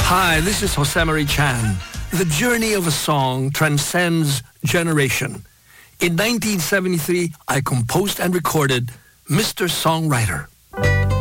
Hi, this is Jose Chan. The journey of a song transcends generation. In 1973, I composed and recorded Mr. Songwriter.